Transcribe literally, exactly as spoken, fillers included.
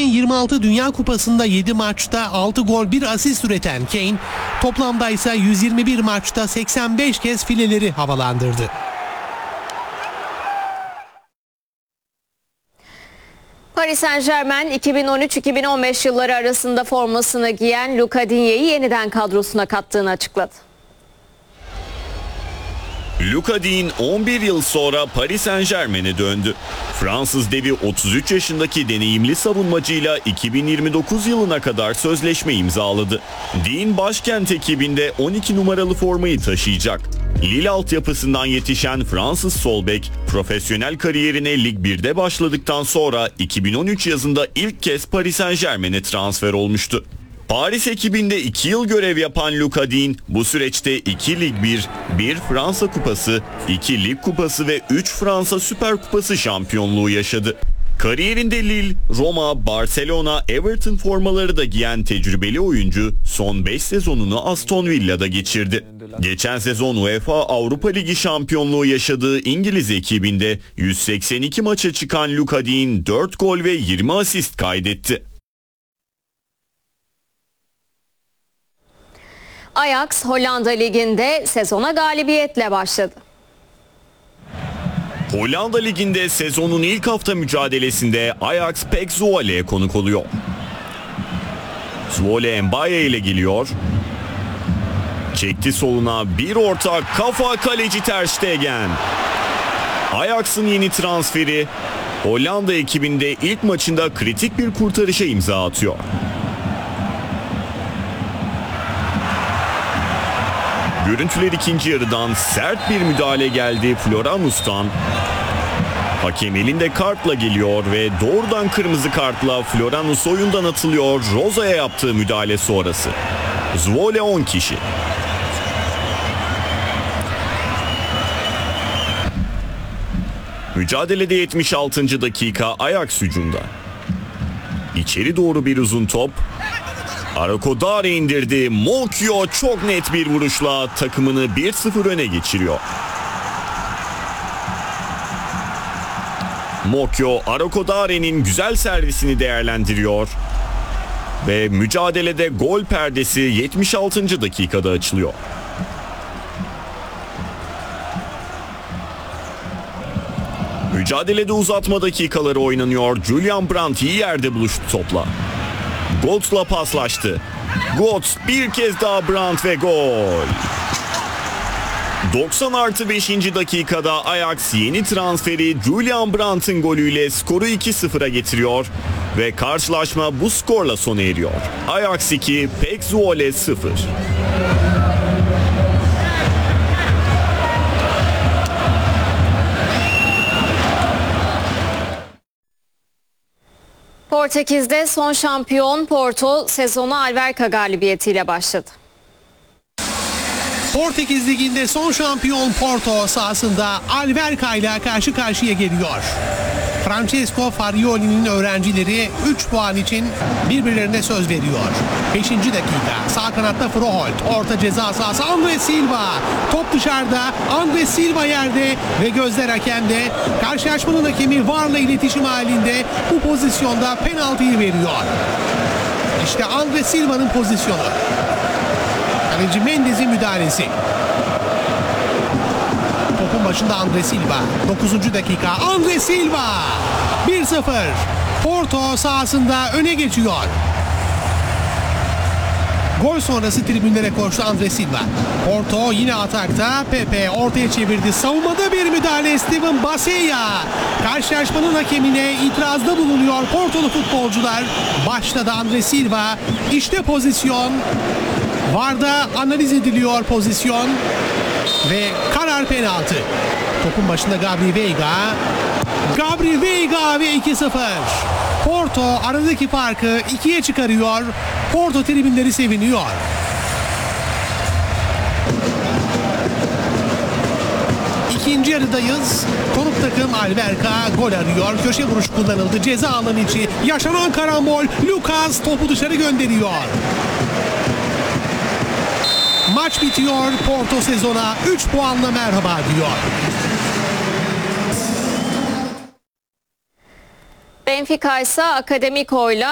bin yirmi altı Dünya Kupası'nda yedi maçta altı gol bir asist üreten Kane, toplamda ise yüz yirmi bir maçta seksen beş kez fileleri havalandırdı. Paris Saint-Germain iki bin on üç iki bin on beş yılları arasında formasını giyen Luca Digne'yi yeniden kadrosuna kattığını açıkladı. Luca Digne on bir yıl sonra Paris Saint-Germain'e döndü. Fransız devi otuz üç yaşındaki deneyimli savunmacıyla iki bin yirmi dokuz yılına kadar sözleşme imzaladı. Digne başkent ekibinde on iki numaralı formayı taşıyacak. Lille altyapısından yetişen Fransız sol bek, profesyonel kariyerine Lig bir'de başladıktan sonra iki bin on üç yazında ilk kez Paris Saint-Germain'e transfer olmuştu. Paris ekibinde iki yıl görev yapan Luca Digne bu süreçte iki Lig bir, bir Fransa Kupası, iki Lig Kupası ve üç Fransa Süper Kupası şampiyonluğu yaşadı. Kariyerinde Lille, Roma, Barcelona, Everton formaları da giyen tecrübeli oyuncu son beş sezonunu Aston Villa'da geçirdi. Geçen sezon UEFA Avrupa Ligi şampiyonluğu yaşadığı İngiliz ekibinde yüz seksen iki maça çıkan Luca Digne dört gol ve yirmi asist kaydetti. Ajax Hollanda Ligi'nde sezona galibiyetle başladı. Hollanda Ligi'nde sezonun ilk hafta mücadelesinde Ajax P E C Zwoele'ye konuk oluyor. Zwoele Mbaye ile geliyor. Çekti soluna bir orta, kafa, kaleci Ter Stegen. Ajax'ın yeni transferi Hollanda ekibinde ilk maçında kritik bir kurtarışa imza atıyor. Görüntüler ikinci yarıdan sert bir müdahale geldi Floranus'tan. Hakem elinde kartla geliyor ve doğrudan kırmızı kartla Floranus oyundan atılıyor Rosa'ya yaptığı müdahale sonrası. Zwoele on kişi. Mücadelede yetmiş altıncı dakika Ajax hücumda. İçeri doğru bir uzun top. Arakodare indirdi. Mokyo çok net bir vuruşla takımını bir sıfır öne geçiriyor. Mokyo Arakodare'nin güzel servisini değerlendiriyor. Ve mücadelede gol perdesi yetmiş altıncı dakikada açılıyor. Mücadelede uzatma dakikaları oynanıyor. Julian Brandt iyi yerde buluştu topla. Götz'la paslaştı. Götz bir kez daha Brandt ve gol. doksan artı beşinci dakikada Ajax yeni transferi Julian Brandt'ın golüyle skoru iki sıfıra getiriyor ve karşılaşma bu skorla sona eriyor. Ajax iki, P E C Zwoele sıfır. Portekiz'de son şampiyon Porto sezonu Alverca galibiyetiyle başladı. Portekiz Ligi'nde son şampiyon Porto sahasında Alverca ile karşı karşıya geliyor. Francesco Farioli'nin öğrencileri üç puan için birbirlerine söz veriyor. beşinci dakika sağ kanatta Froholt, orta ceza sahası Andres Silva. Top dışarıda, Andres Silva yerde ve gözler hakemde. Karşılaşmanın hakemi V A R'la iletişim halinde bu pozisyonda penaltıyı veriyor. İşte Andres Silva'nın pozisyonu. Kaleci Mendes'in müdahalesi. Topun başında Andres Silva. dokuzuncu dakika Andres Silva. bir sıfır. Porto sahasında öne geçiyor. Gol sonrası tribünlere koştu Andres Silva. Porto yine atakta. Pepe ortaya çevirdi. Savunmada bir müdahale Steven Basseya. Karşılaşmanın hakemine itirazda bulunuyor Portolu futbolcular. Başladı Andres Silva. İşte pozisyon. V A R'da analiz ediliyor pozisyon. Ve karar penaltı. Topun başında Gabri Veiga. Gabri Veiga ve iki sıfır. Porto aradaki farkı ikiye çıkarıyor. Porto tribünleri seviniyor. İkinci yarıdayız. Konuk takım Alverca gol arıyor. Köşe vuruş kullanıldı. Ceza alanı içi. Yaşanan karambol. Lucas topu dışarı gönderiyor. Maç bitiyor. Porto sezona üç puanla merhaba diyor. Benfica ise Akademiko'yla